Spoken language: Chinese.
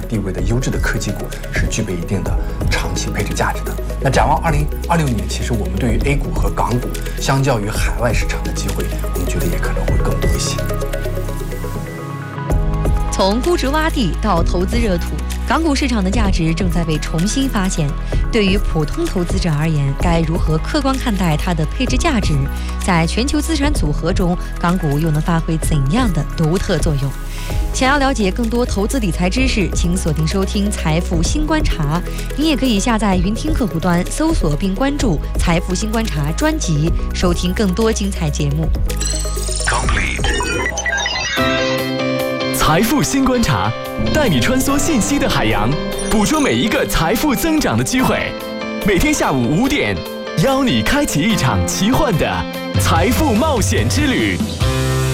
地位的优质的科技股是具备一定的长期配置价值的。那展望2026年，其实我们对于 A 股和港股相较于海外市场的机会，我们觉得也可能会更多一些。 从估值洼地到投资热土，港股市场的价值正在被重新发现。对于普通投资者而言，该如何客观看待它的配置价值？在全球资产组合中，港股又能发挥怎样的独特作用？想要了解更多投资理财知识，请锁定收听《财富新观察》。您也可以下载云听客户端，搜索并关注《财富新观察》专辑，收听更多精彩节目。 财富新观察，带你穿梭信息的海洋，捕捉每一个财富增长的机会。每天下午5点，邀你开启一场奇幻的财富冒险之旅。